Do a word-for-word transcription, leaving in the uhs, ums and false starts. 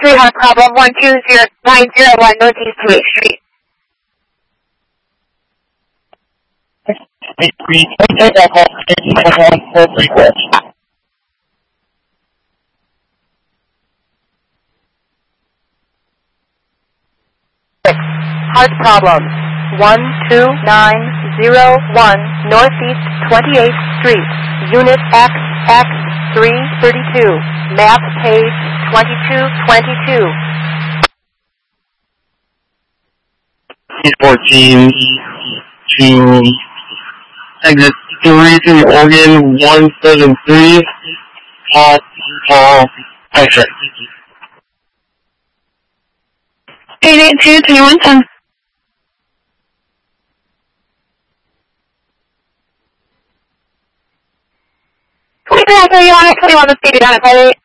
three hard problem one two zero nine zero one Northeast two eighth Street. eight three take that call one four three four. Six hard problem one two nine zero one Northeast twenty-eighth Street, Unit X X three thirty-two, map page twenty-two twenty-two. fourteen to exit three to Oregon one seven three, Paul, Paul, X-ray. eight eight two three one ten. twenty-three, I tell you on it, twenty-one, let's get it down at five eight.